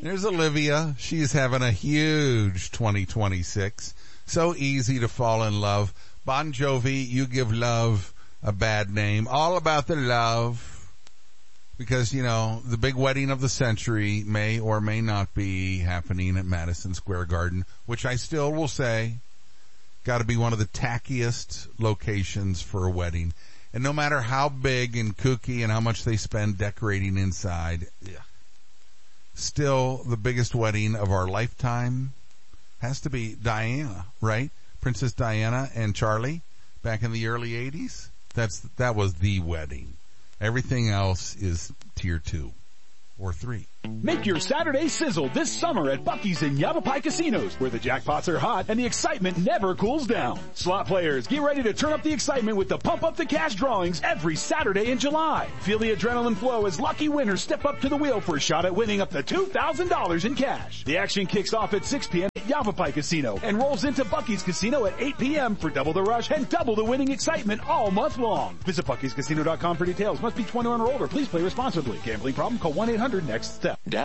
There's Olivia. She's having a huge 2026. So easy to fall in love. Bon Jovi, You Give Love a Bad Name. All about the love. Because, you know, the big wedding of the century may or may not be happening at Madison Square Garden, which I still will say got to be one of the tackiest locations for a wedding. And no matter how big and kooky and how much they spend decorating inside, still the biggest wedding of our lifetime has to be Diana, right? Princess Diana and Charlie back in the early 80s. That was the wedding. Everything else is tier 2 or 3. Make your Saturday sizzle this summer at Buc-ee's and Yavapai Casinos, where the jackpots are hot and the excitement never cools down. Slot players, get ready to turn up the excitement with the Pump Up the Cash drawings every Saturday in July. Feel the adrenaline flow as lucky winners step up to the wheel for a shot at winning up to $2,000 in cash. The action kicks off at 6 p.m. at Yavapai Casino and rolls into Buc-ee's Casino at 8 p.m. for double the rush and double the winning excitement all month long. Visit Buc-ee'sCasino.com for details. Must be 21 or older. Please play responsibly. Gambling problem? Call 1-800-NEXT-STEP.